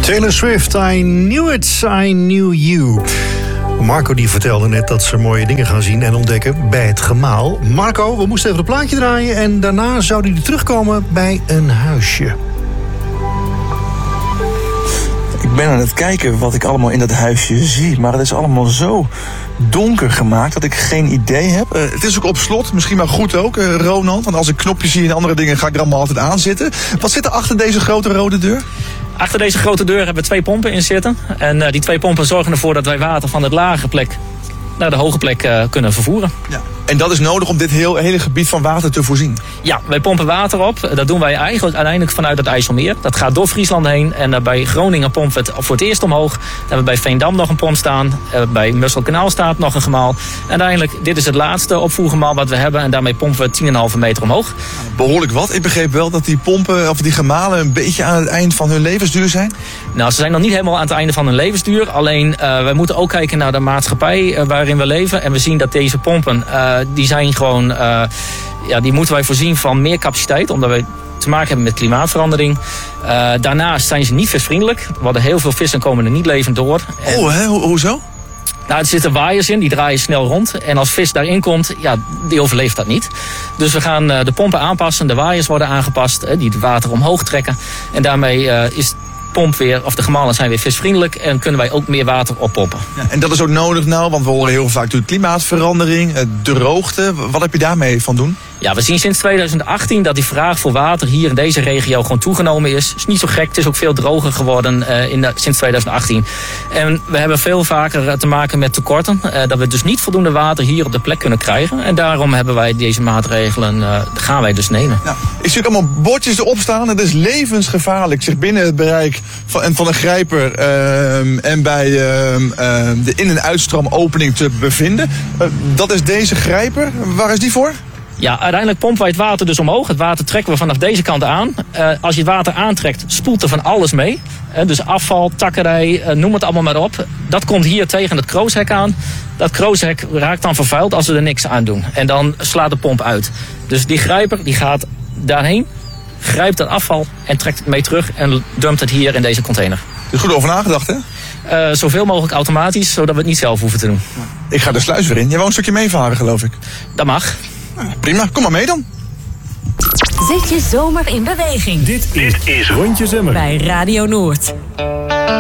Taylor Swift, I knew it, I knew you. Marco die vertelde net dat ze mooie dingen gaan zien en ontdekken bij het gemaal. Marco, we moesten even een plaatje draaien en daarna zou hij terugkomen bij een huisje. Ik ben aan het kijken wat ik allemaal in dat huisje zie, maar het is allemaal zo donker gemaakt dat ik geen idee heb. Het is ook op slot, misschien maar goed ook, Ronald. Want als ik knopjes zie en andere dingen ga ik er allemaal altijd aan zitten. Wat zit er achter deze grote rode deur? Achter deze grote deur hebben we 2 pompen in zitten. En die 2 pompen zorgen ervoor dat wij water van het lage plek naar de hoge plek kunnen vervoeren. Ja. En dat is nodig om dit hele gebied van water te voorzien? Ja, wij pompen water op. Dat doen wij eigenlijk uiteindelijk vanuit het IJsselmeer. Dat gaat door Friesland heen. En bij Groningen pompen we het voor het eerst omhoog. Dan hebben we bij Veendam nog een pomp staan. Bij Musselkanaal staat nog een gemaal. En uiteindelijk, dit is het laatste opvoergemaal wat we hebben. En daarmee pompen we 10,5 meter omhoog. Behoorlijk wat. Ik begreep wel dat die pompen of die gemalen een beetje aan het eind van hun levensduur zijn. Nou, ze zijn nog niet helemaal aan het einde van hun levensduur. Alleen, wij moeten ook kijken naar de maatschappij waarin we leven. En we zien dat deze pompen, die zijn gewoon, die moeten wij voorzien van meer capaciteit. Omdat wij te maken hebben met klimaatverandering. Daarnaast zijn ze niet visvriendelijk. Er worden heel veel vissen komen er niet levend door. Hoezo? Nou, er zitten waaiers in, die draaien snel rond. En als vis daarin komt, die overleeft dat niet. Dus we gaan de pompen aanpassen, de waaiers worden aangepast, die het water omhoog trekken. En daarmee is de gemalen zijn weer visvriendelijk en kunnen wij ook meer water oppompen. Ja, en dat is ook nodig nou, want we horen heel vaak natuurlijk klimaatverandering, droogte. Wat heb je daarmee van doen? Ja, we zien sinds 2018 dat die vraag voor water hier in deze regio gewoon toegenomen is. Het is niet zo gek, het is ook veel droger geworden sinds 2018. En we hebben veel vaker te maken met tekorten. Dat we dus niet voldoende water hier op de plek kunnen krijgen. En daarom hebben wij deze maatregelen, gaan wij dus nemen. Ja, ik zie ook allemaal bordjes erop staan. Het is levensgevaarlijk zich binnen het bereik van een grijper en bij de in- en uitstroomopening te bevinden. Dat is deze grijper. Waar is die voor? Ja, uiteindelijk pompen wij het water dus omhoog. Het water trekken we vanaf deze kant aan. Als je het water aantrekt, spoelt er van alles mee. Dus afval, takkerij, noem het allemaal maar op. Dat komt hier tegen het krooshek aan. Dat krooshek raakt dan vervuild als we er niks aan doen. En dan slaat de pomp uit. Dus die grijper die gaat daarheen, grijpt het afval en trekt het mee terug en dumpt het hier in deze container. Er is goed over nagedacht, hè? Zoveel mogelijk automatisch, zodat we het niet zelf hoeven te doen. Ik ga de sluis weer in. Jij wou een stukje meevaren, geloof ik. Dat mag. Prima, kom maar mee dan. Zet je zomer in beweging. Dit is Rondje Zomer bij Radio Noord.